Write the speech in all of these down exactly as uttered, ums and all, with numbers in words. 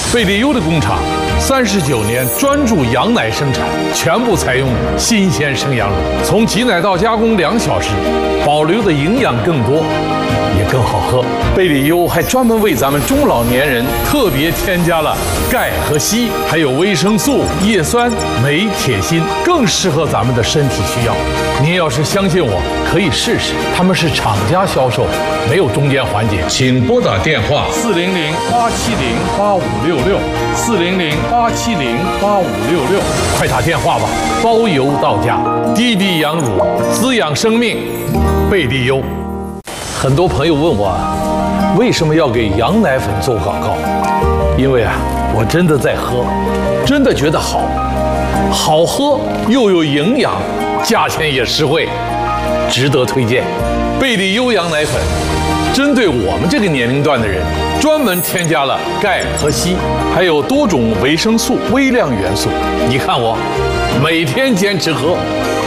贝利优的工厂三十九年专注羊奶生产，全部采用新鲜生羊乳，从挤奶到加工两小时，保留的营养更多，也更好喝。贝利优还专门为咱们中老年人特别添加了钙和硒，还有维生素、叶酸、镁、铁、锌，更适合咱们的身体需要。您要是相信我，可以试试。他们是厂家销售，没有中间环节。请拨打电话四零零八七零八五六六四零零八七零八五六六，快打电话吧，包邮到家。滴滴羊乳，滋养生命，贝利优。很多朋友问我，为什么要给羊奶粉做广告？因为啊，我真的在喝，真的觉得好，好喝又有营养，价钱也实惠，值得推荐。贝利优羊奶粉针对我们这个年龄段的人，专门添加了钙和硒，还有多种维生素、微量元素。你看我每天坚持喝。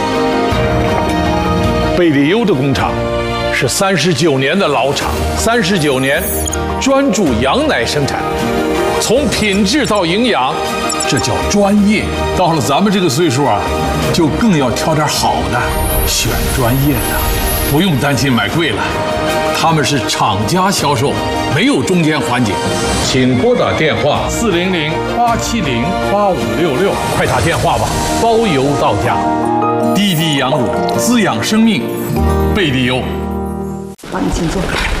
贝利优的工厂是三十九年的老厂，三十九年专注羊奶生产，从品质到营养，这叫专业。到了咱们这个岁数啊，就更要挑点好的，选专业的，不用担心买贵了。他们是厂家销售，没有中间环节。请拨打电话四零零八七零八五六六，快打电话吧，包邮到家。滴滴羊乳，滋养生命，贝利优。 好，你请坐。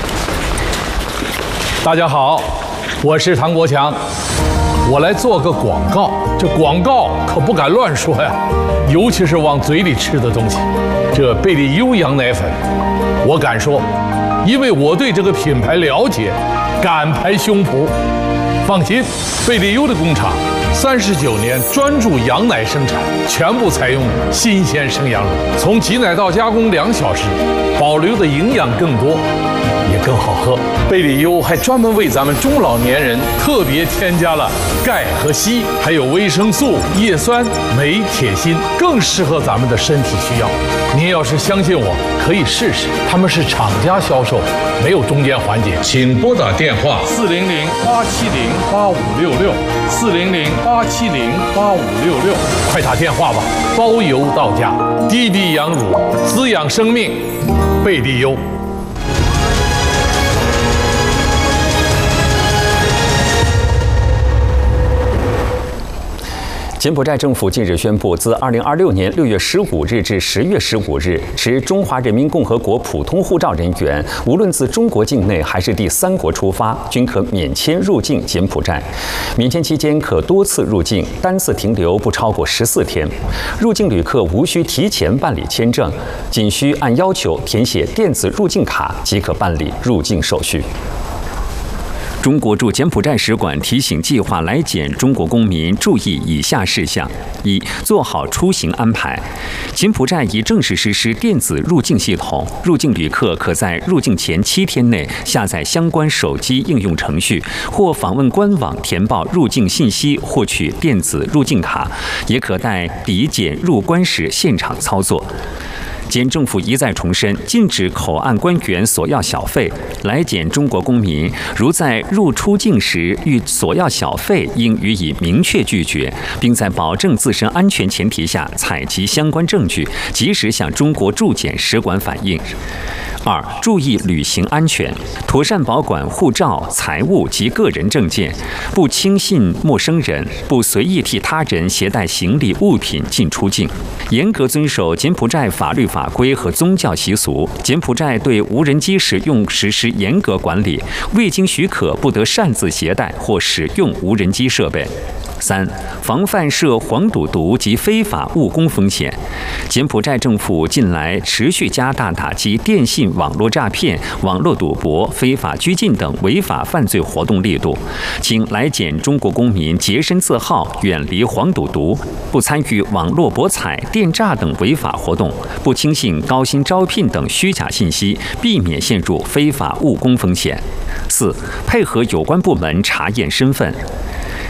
大家好，我是唐国强，我来做个广告。这广告可不敢乱说呀，尤其是往嘴里吃的东西。这贝利优羊奶粉，我敢说，因为我对这个品牌了解，敢拍胸脯。放心，贝利优的工厂三十九年专注羊奶生产，全部采用新鲜生羊乳，从挤奶到加工两小时，保留的营养更多，也更好喝。贝利优还专门为咱们中老年人特别添加了钙和硒，还有维生素、叶酸、镁、铁、锌，更适合咱们的身体需要。您要是相信我，可以试试。他们是厂家销售，没有中间环节。请拨打电话四零零八七零八五六六四零零八七零八五六六，快打电话吧，包邮到家。滴滴羊乳，滋养生命，贝利优。 柬埔寨政府近日宣布，自二零二六年六月十五日至十月十五日，持中华人民共和国普通护照人员，无论自中国境内还是第三国出发，均可免签入境柬埔寨。免签期间可多次入境，单次停留不超过十四天。入境旅客无需提前办理签证，仅需按要求填写电子入境卡即可办理入境手续。中国驻柬埔寨使馆提醒计划来柬中国公民注意以下事项：一、做好出行安排。柬埔寨已正式实施电子入境系统，入境旅客可在入境前七天内下载相关手机应用程序，或访问官网填报入境信息，获取电子入境卡，也可在抵检入关时现场操作。柬政府一再重申，禁止口岸官员索要小费。来柬中国公民如在入出境时欲索要小费，应予以明确拒绝，并在保证自身安全前提下采集相关证据，及时向中国驻柬使馆反映。二、注意旅行安全，妥善保管护照、财物及个人证件，不轻信陌生人，不随意替他人携带行李物品进出境，严格遵守柬埔寨法律法规和宗教习俗。柬埔寨对无人机使用实施严格管理，未经许可不得擅自携带或使用无人机设备。三、防范涉黄赌毒及非法务工风险。柬埔寨政府近来持续加大打击电信网络诈骗、网络赌博、非法拘禁等违法犯罪活动力度，请来柬中国公民洁身自好，远离黄赌毒，不参与网络博彩、电诈等违法活动，不轻信高薪招聘等虚假信息，避免陷入非法务工风险。四、配合有关部门查验身份。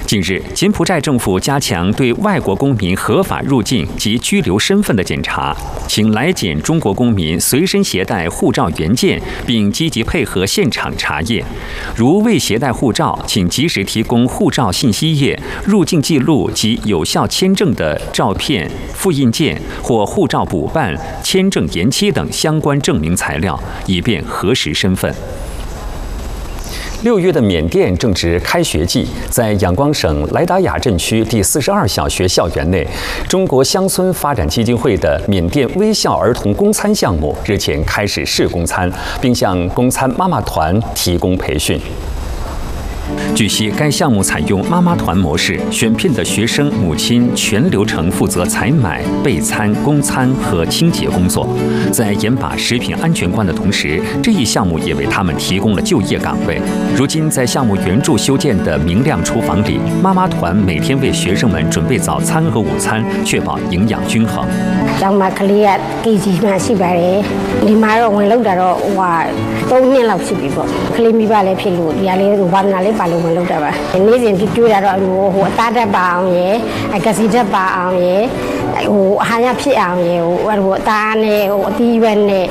近日，柬埔寨政府加强对外国公民合法入境及居留身份的检查，请来柬中国公民随身携带护照原件，并积极配合现场查验。如未携带护照，请及时提供护照信息页、入境记录及有效签证的照片、复印件或护照补办、签证延期等相关证明材料，以便核实身份。六月的缅甸正值开学季，在仰光省莱达雅镇区第四十二小学校园内，中国乡村发展基金会的缅甸微笑儿童供餐项目日前开始试供餐，并向供餐妈妈团提供培训。据悉，该项目采用妈妈团模式，选聘的学生母亲全流程负责采买、备餐、供餐和清洁工作。在严把食品安全关的同时，这一项目也为他们提供了就业岗位。如今，在项目援助修建的明亮厨房里，妈妈团每天为学生们准备早餐和午餐，确保营养均衡。 ကျောင်းမှာကလေးက K G မှရှိပါတယ်။ဒီမှာတော့ဝင်လောက်တာတော့ဟိုဟာသုံးနှစ်လောက်ရှိပြီပေါ့။ကလေးမိဘလည်းဖြစ်လို့ဒီဟာလေးဟိုဘာနာလေးပါလို့ဝင်လောက်တာပါ။နေ့စဉ်ကျွေးတာတော့ဟိုဟိုအသားတက်ပါအောင်ရယ်အကစီတက်ပါအောင်ရယ်ဟိုအဟာရဖြစ်အောင်ရယ်ဟိုဟိုအသားနဲ့ဟိုအသီးရွက်နဲ့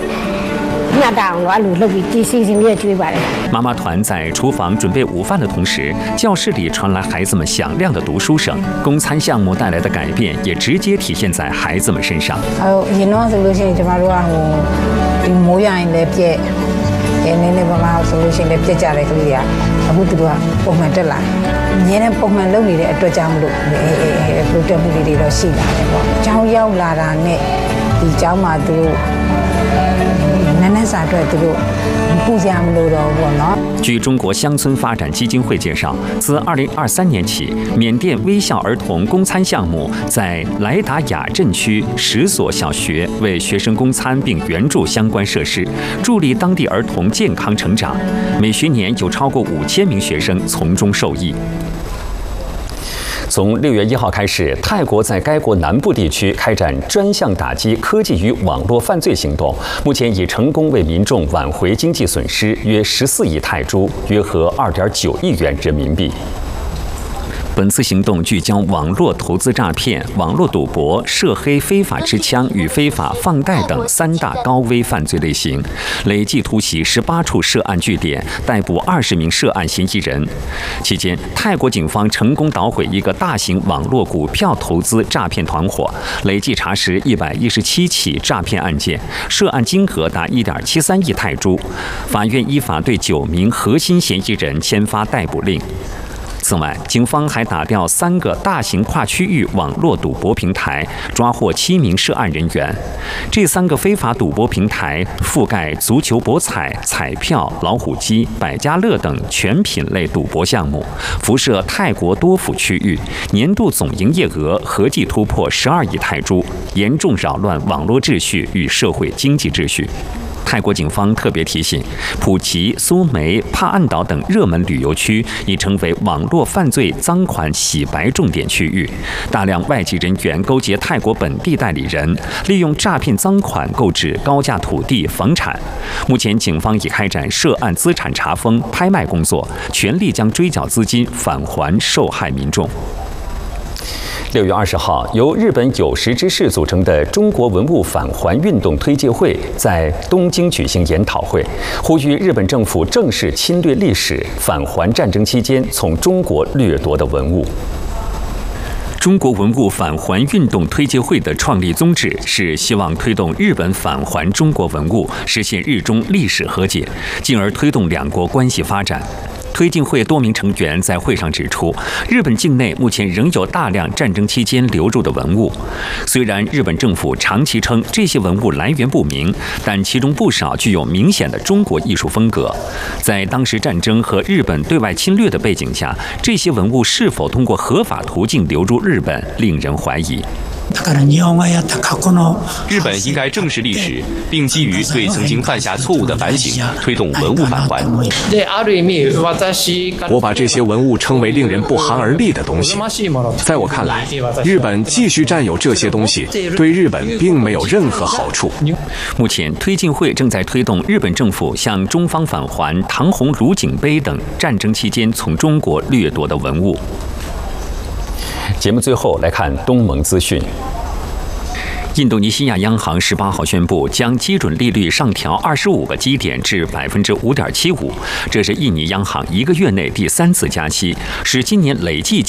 妈妈团在厨房准备午饭的同时，教室里传来孩子们响亮的读书声。供餐项目带来的改变也直接体现在孩子们身上。 哦，以前ဆိုလို့ရှိရင်ကျမတို့ကဟိုဒီမိုးရရင်လည်းပြက်အဲနည်းနည်းပါးပါးဆိုလို့ရှိရင်လည်းပြက်ကြတဲ့ကလေးတွေကအခုသူတို့ကပုံမှန်တက်လာအများနဲ့ပုံမှန်လုပ်နေတဲ့အတွက်ကြောင့်မလို့အဲအဲပရိုတက်မှုတွေတော့ရှိလာတယ်ပေါ့။ကျောင်းရောက်လာတာနဲ့ဒီကျောင်းမှာသူတို့据中国乡村发展基金会介绍，自二零二三年起，缅甸微笑儿童供餐项目在莱达雅镇区十所小学为学生供餐并援助相关设施，助力当地儿童健康成长。每学年有超过五千名学生从中受益。从六月一号开始，泰国在该国南部地区开展专项打击科技与网络犯罪行动，目前已成功为民众挽回经济损失约十四亿泰铢，约合二点九亿元人民币。本次行动聚焦网络投资诈骗、网络赌博、涉黑非法持枪与非法放贷等三大高危犯罪类型，累计突袭十八处涉案据点，逮捕二十名涉案嫌疑人。期间，泰国警方成功捣毁一个大型网络股票投资诈骗团伙，累计查实一百一十七起诈骗案件，涉案金额达一点七三亿泰铢。法院依法对九名核心嫌疑人签发逮捕令。此外，警方还打掉三个大型跨区域网络赌博平台，抓获七名涉案人员。这三个非法赌博平台覆盖足球博彩、彩票、老虎机、百家乐等全品类赌博项目，辐射泰国多府区域，年度总营业额合计突破十二亿泰铢，严重扰乱网络秩序与社会经济秩序。泰国警方特别提醒，普吉、苏梅、帕岸岛等热门旅游区已成为网络犯罪赃款洗白重点区域，大量外籍人员勾结泰国本地代理人，利用诈骗赃款购置高价土地、房产。目前，警方已开展涉案资产查封、拍卖工作，全力将追缴资金返还受害民众。六月二十号，由日本有识之士组成的中国文物返还运动推介会在东京举行研讨会，呼吁日本政府正视侵略历史，返还战争期间从中国掠夺的文物。中国文物返还运动推介会的创立宗旨是希望推动日本返还中国文物，实现日中历史和解，进而推动两国关系发展。推进会多名成员在会上指出，日本境内目前仍有大量战争期间流入的文物。虽然日本政府长期称这些文物来源不明，但其中不少具有明显的中国艺术风格。在当时战争和日本对外侵略的背景下，这些文物是否通过合法途径流入日本，令人怀疑。 日本应该正视历史，并基于对曾经犯下错误的反省，推动文物返还。 我把这些文物称为令人不寒而栗的东西。在我看来，日本继续占有这些东西，对日本并没有任何好处。 目前，推进会正在推动日本政府向中方返还唐红炉井碑等战争期间从中国掠夺的文物。 节目最后来看东盟资讯。印度尼西亚央行十八号宣布，将基准利率上调二十五个基点至百分之五点七五，这是印尼央行一个月内第三次加息，使今年累计